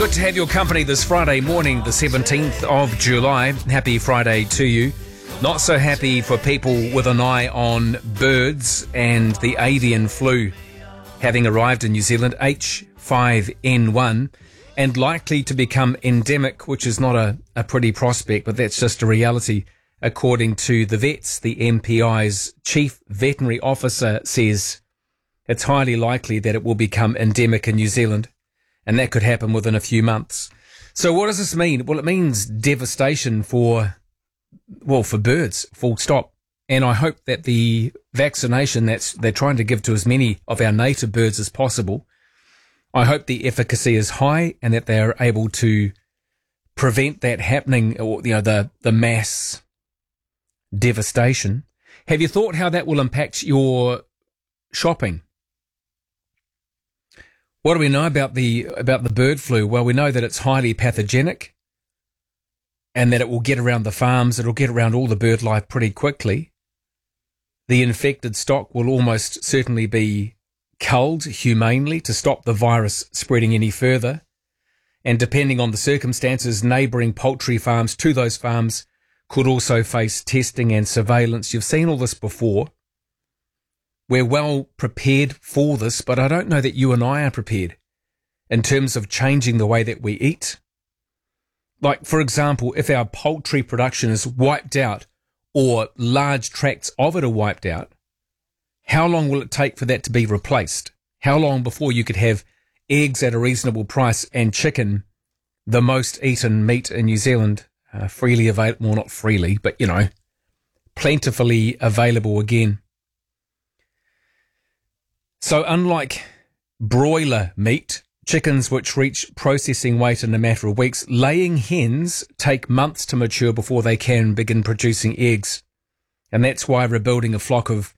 Good to have your company this Friday morning, the 17th of July. Happy Friday to you. Not so happy for people with an eye on birds and the avian flu having arrived in New Zealand, H5N1, and likely to become endemic, which is not a pretty prospect, but that's just a reality. According to the vets, the MPI's chief veterinary officer says it's highly likely that it will become endemic in New Zealand, and that could happen within a few months. So what does this mean? Well, it means devastation for birds, full stop. And I hope that the vaccination they're trying to give to as many of our native birds as possible, I hope the efficacy is high and that they are able to prevent that happening, or the mass devastation. Have you thought how that will impact your shopping? What do we know about the bird flu? Well, we know that it's highly pathogenic and that it will get around the farms. It'll get around all the bird life pretty quickly. The infected stock will almost certainly be culled humanely to stop the virus spreading any further. And depending on the circumstances, neighbouring poultry farms to those farms could also face testing and surveillance. You've seen all this before. We're well prepared for this, but I don't know that you and I are prepared in terms of changing the way that we eat. Like, for example, if our poultry production is wiped out or large tracts of it are wiped out, how long will it take for that to be replaced? How long before you could have eggs at a reasonable price and chicken, the most eaten meat in New Zealand, freely available, well, not freely, but, plentifully available again? So unlike broiler meat, chickens which reach processing weight in a matter of weeks, laying hens take months to mature before they can begin producing eggs. And that's why rebuilding a flock of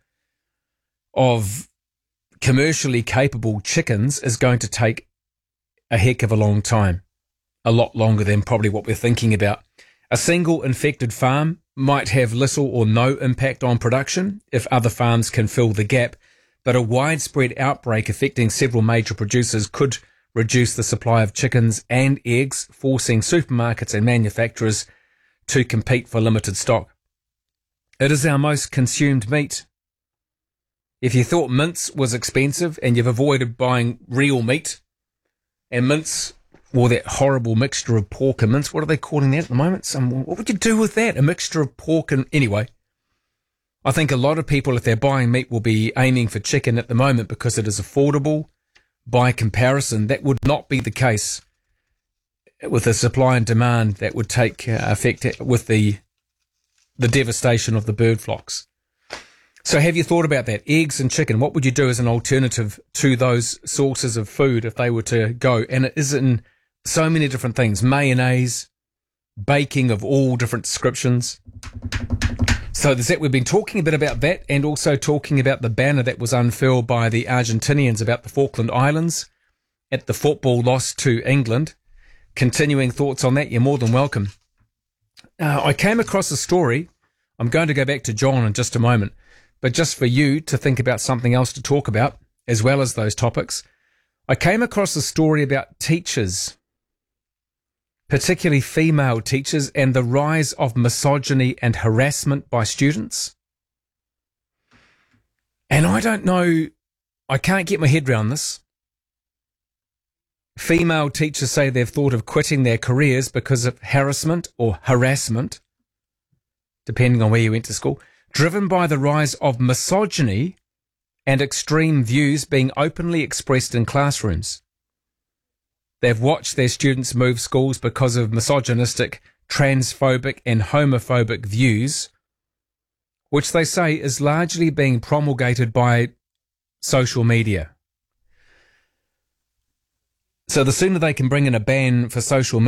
commercially capable chickens is going to take a heck of a long time. A lot longer than probably what we're thinking about. A single infected farm might have little or no impact on production if other farms can fill the gap. But a widespread outbreak affecting several major producers could reduce the supply of chickens and eggs, forcing supermarkets and manufacturers to compete for limited stock. It is our most consumed meat. If you thought mince was expensive and you've avoided buying real meat, and mince, or that horrible mixture of pork and mince, what are they calling that at the moment? What would you do with that? A mixture of pork and... Anyway, I think a lot of people, if they're buying meat, will be aiming for chicken at the moment because it is affordable. By comparison, that would not be the case with the supply and demand that would take effect with the devastation of the bird flocks. So have you thought about that? Eggs and chicken, what would you do as an alternative to those sources of food if they were to go? And it is in so many different things. Mayonnaise, baking of all different descriptions. So there's that. We've been talking a bit about that, and also talking about the banner that was unfurled by the Argentinians about the Falkland Islands at the football loss to England. Continuing thoughts on that, you're more than welcome. I came across a story. I'm going to go back to John in just a moment, but just for you to think about something else to talk about, as well as those topics. I came across a story about teachers, particularly female teachers, and the rise of misogyny and harassment by students. And I don't know, I can't get my head around this. Female teachers say they've thought of quitting their careers because of harassment or harassment, depending on where you went to school, driven by the rise of misogyny and extreme views being openly expressed in classrooms. They've watched their students move schools because of misogynistic, transphobic and homophobic views, which they say is largely being promulgated by social media. So the sooner they can bring in a ban for social media,